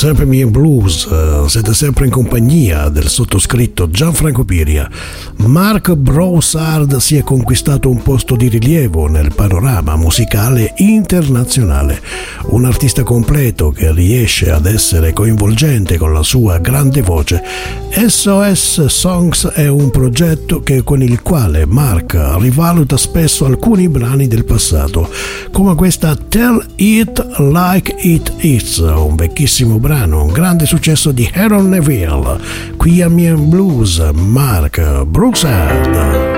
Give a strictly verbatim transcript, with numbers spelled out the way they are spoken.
sempre Me and Blues, siete sempre in compagnia del sottoscritto Gianfranco Piria. Mark Broussard si è conquistato un posto di rilievo nel panorama musicale internazionale, un artista completo che riesce ad essere coinvolgente con la sua grande voce. S O S Songs è un progetto che, con il quale Mark rivaluta spesso alcuni brani del passato, come questa Tell It Like It Is, un vecchissimo brano, un grande successo di Aaron Neville. Qui a Me and Blues, Mark Broussard.